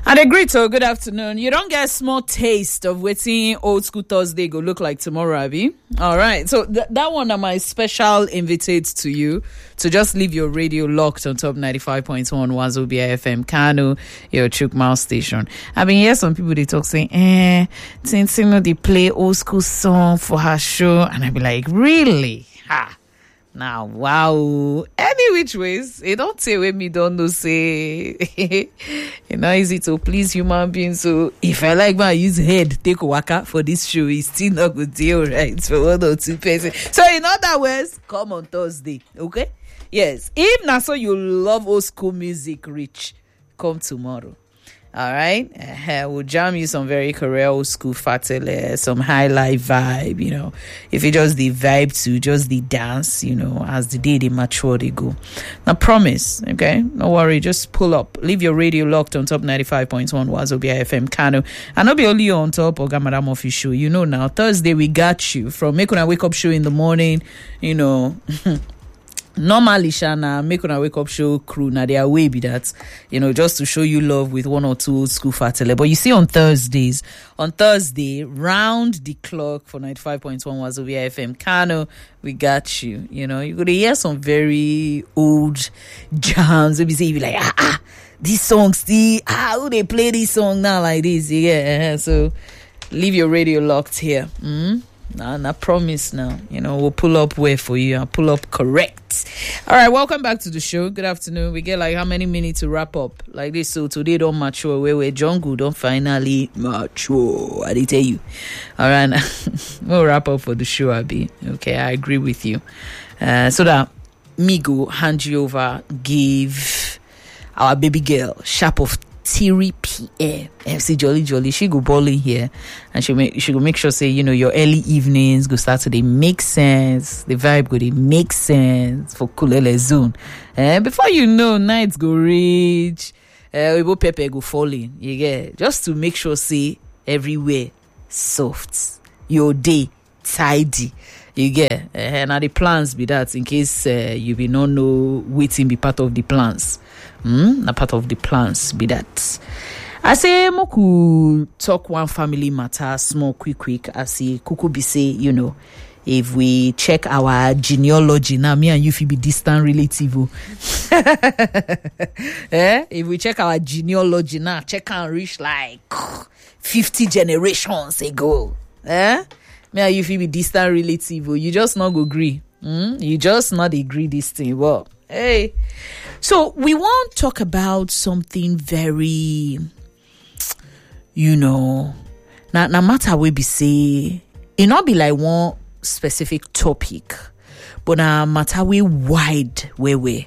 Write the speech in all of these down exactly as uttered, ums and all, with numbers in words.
And a great so good afternoon. You don't get a small taste of waiting old school Thursday go look like tomorrow, Abby. All right. So th- that one are my special invitates to you to just leave your radio locked on top ninety-five point one Wazobia F M Kano, your Chuk Mouse station. I mean, hear some people they talk saying, eh, since you know they play old school song for her show, and I be like, really? Ha. Now, wow. Any which ways, it don't say when me don't know say it's not easy to please human beings. So if I like my use head, take a waka for this show, it's still not good deal, right? For one or two persons. So in other words, come on Thursday, okay? Yes. If not so you love old school music, Rich, come tomorrow. All right, uh, we'll jam you some very Korean old school fatele, some high life vibe, you know. If you just the vibe to just the dance, you know, as the day they mature, they go. Now, promise, okay? No worry, just pull up. Leave your radio locked on top ninety-five point one Wazobia F M Kano. And not be only on top of Gamadam Official. You know now, Thursday we got you from Make Una Wake Up Show in the morning, you know. Normally, Shana, Make Una Wake Up Show crew, now their way be that, you know, just to show you love with one or two old school fatele. But you see on Thursdays, on Thursday, round the clock for ninety-five point one Wazobia F M Kano, we got you. You know, you're going to hear some very old jams. Maybe say, you be like, ah, ah, this song still, ah, who they play this song now like this? Yeah, so leave your radio locked here. Mm-hmm. Nah, nah, promise now. You know, we'll pull up where for you. I'll pull up correct. All right, welcome back to the show. Good afternoon. We get like how many minutes to wrap up like this? So today don't mature. Where we're jungle don't finally mature. I did tell you. All right, now, we'll wrap up for the show, Abby. Okay, I agree with you. Uh, so that me go hand you over, give our baby girl sharp of three p.m. M C Jolly Jolly, she go bowling here, and she make she go make sure say you know your early evenings go start to they make sense. The vibe go they make sense for Kulele Zone. And before you know, nights go reach, uh, we go pepper go falling. You get just to make sure say everywhere soft, your day tidy. You get uh, and now the plans be that in case uh, you be not know waiting be part of the plans. Hmm, a part of the plans be that. I say moku talk one family matter small quick quick. I say kuku be say you know if we check our genealogy now, me and you feel be distant relative. eh? If we check our genealogy now, check and reach like fifty generations ago. Eh? Me and you feel be distant relative. You just not go agree. Hmm? You just not agree this thing. Well, hey. So we want to talk about something very, you know, now no matter we be say, it not be like one specific topic, but no matter we wide where we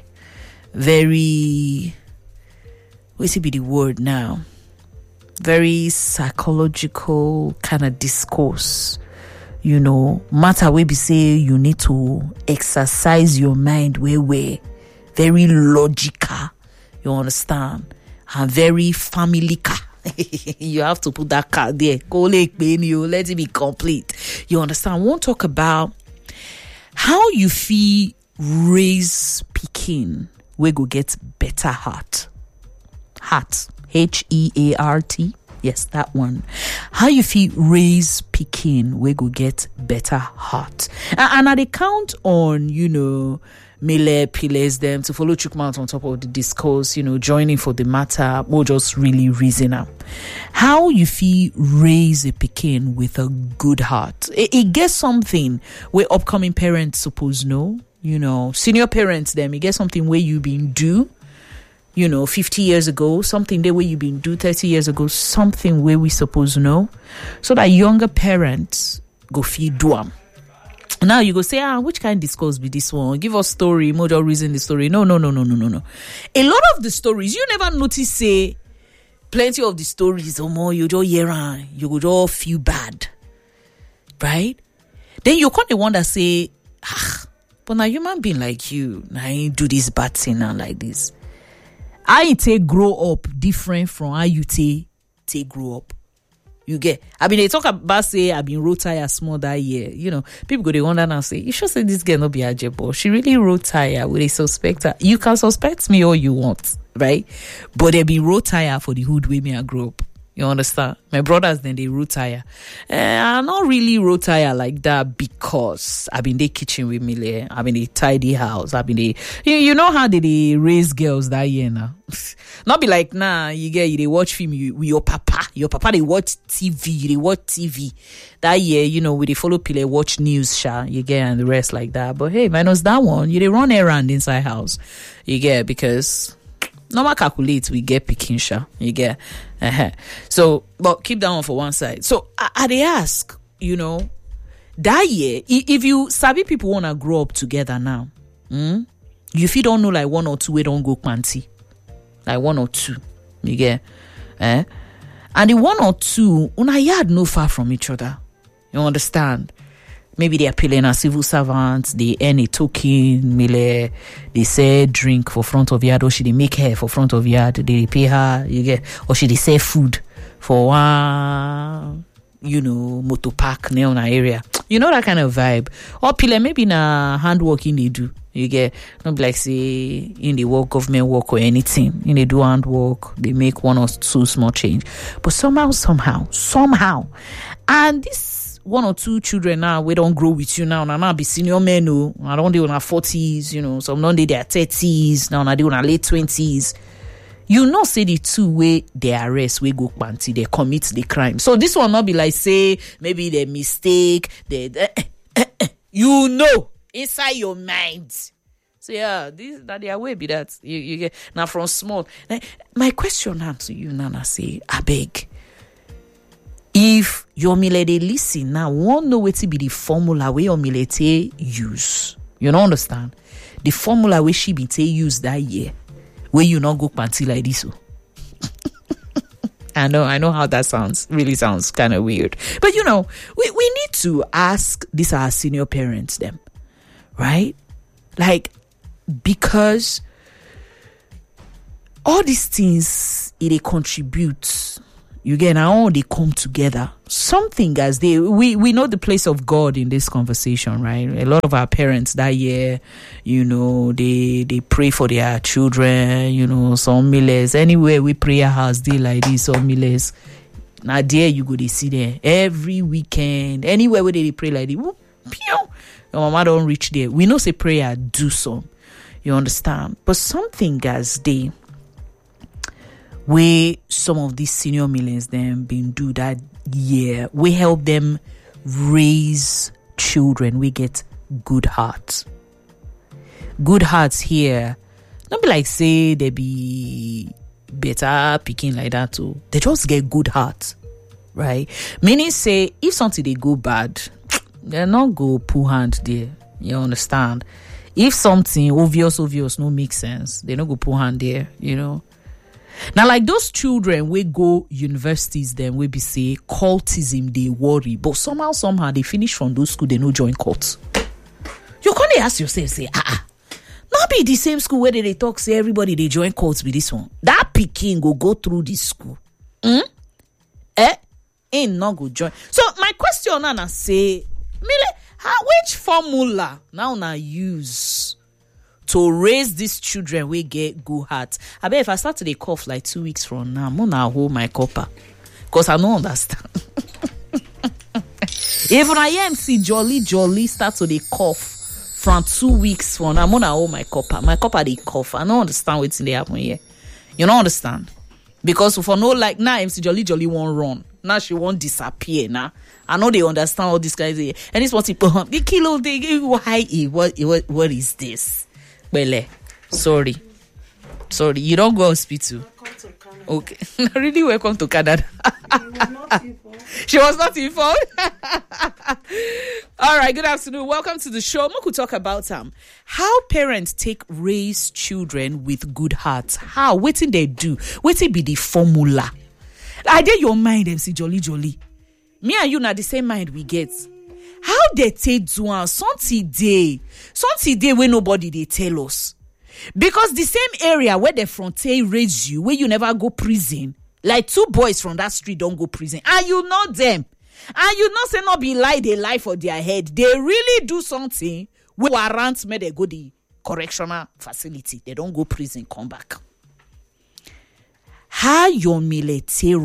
very, what's it be the word now? Very psychological kind of discourse. You know, matter we be say you need to exercise your mind where we very logical, you understand, and very family car. You have to put that car there. Let it be complete. You understand? I want to talk about how you feel raise Peking. We go get better heart. Heart. H E A R T. Yes, that one. How you feel raise Peking. We go get better heart. And, and I they count on, you know, Mele, Piles, them to follow Chukmount on top of the discourse, you know, joining for the matter, or just really reason up. How you feel raise a Pekin with a good heart. It, it gets something where upcoming parents suppose know, you know, senior parents them, it gets something where you been do, you know, fifty years ago, something there where you been do thirty years ago, something where we suppose know, so that younger parents go feel do am. Now you go say, ah, which kind of discourse be this one? Give us story, more reason the story. No, no, no, no, no, no, no. A lot of the stories, you never notice, say, plenty of the stories, or more, you just hear, you would all feel bad. Right? Then you kind of wonder, say, ah, but now human being like you, now I do this bad thing now like this. I take grow up different from how you take, take grow up. You get, I mean, they talk about, say, I've been road tire small that year. You know, people go, they wonder now, say, you should say this girl not be a jebo. She really road tire with a suspect her. You can suspect me all you want, right? But they be road tire for the hood with me I grew up. You understand? My brothers, then they road tire. Uh, I'm not really road tire like that because I've been the kitchen with me. Like, I've been the tidy house. I've been the, you, you know how did they raise girls that year now? Not be like, nah, you get, you they watch film you, with your papa. Your papa, they watch T V. They watch T V. That year, you know, we they follow people, watch news, sha, you get, and the rest like that. But hey, minus that one, you they run errand inside house. You get, because normal calculate, we get picking, sha, you get. Uh-huh. So, but keep that one for one side. So, I, I they ask, you know, that year, if you sabi people want to grow up together now, mm, you if you don't know like one or two, we don't go panty. Like one or two, you get, eh? And the one or two, una yard no far from each other. You understand? Maybe they are paying as civil servants, they earn a token, mele, they say drink for front of yard, or she they make hair for front of yard, they pay her, you get, or she they sell food for one, you know, motor park near an area. You know that kind of vibe. Or pile maybe na handworking they do. You get, not like say in the work, government work or anything. In they do handwork, they make one or two small change. But somehow, somehow, somehow, and this one or two children now, we don't grow with you now. Now, now be senior men, no. I don't do on our forties, you know. Some don't do their thirties. Now, now they on our late twenties. You know, say the two way they arrest, we go panty, they commit the crime. So this will not be like, say, maybe they mistake, they, they you know, inside your mind. So yeah, this that their way be that. You, you get, now from small. Now, my question now to you, Nana, say, I beg. If your milady listen now, won't know what to be the formula where your milady use. You don't understand? The formula where she be te use that year, where you not go panty like this. I know, I know how that sounds. Really sounds kind of weird. But you know, we, we need to ask these our senior parents them, right? Like, because all these things, it contributes. You get now they come together. Something as they we we know the place of God in this conversation, right? A lot of our parents that year, you know, they they pray for their children, you know, some millers. Anywhere we prayer house they like this, some millers. Now there you go, they see there every weekend. Anywhere where they pray like this, whoop, pew, your mama don't reach there. We know say prayer do some. You understand? But something as they where some of these senior millions them been do that year, we help them raise children. We get good hearts. Good hearts here. Don't be like say they be better picking like that too. They just get good hearts, right? Meaning say if something they go bad, they're not go pull hand there. You understand? If something obvious, obvious, no make sense, they not go pull hand there, you know. Now, like those children we go universities, then we be say cultism, they worry, but somehow, somehow they finish from those school, they no join cults. You can't ask yourself, say, ah, ah, not be the same school where they talk, say everybody they join cults with this one. That Peking go go through this school. Hmm? Eh? Ain't not go join. So my question now say, Mile, how which formula now na use to raise these children we get good heart? I bet if I start to dey cough like two weeks from now, I'm gonna hold my copper. Because I don't understand. If I am see jolly jolly start to dey cough from two weeks from now, I'm gonna hold my copper. My copper they cough. I don't understand what's in the happen here. You don't understand? Because for no like now M C Jolly Jolly won't run. Now she won't disappear now. I know they understand all these guys here. And it's what people the kilo they why what what what is this? Well, sorry. Sorry, you don't go hospital. Okay. Really welcome to Canada. She was not informed. All right, good afternoon. Welcome to the show. We could talk about um how parents take raise children with good hearts. How? What did they do? What be the formula? I did your mind, M C Jolly Jolly. Me and you now the same mind we get. How they take do one something day, something day where nobody they tell us. Because the same area where the frontier raise you, where you never go prison, Like two boys from that street don't go prison. And you know them. And you know say not be lie, they lie for their head. They really do something wey warrant make they go the correctional facility. They don't go prison, come back. How your military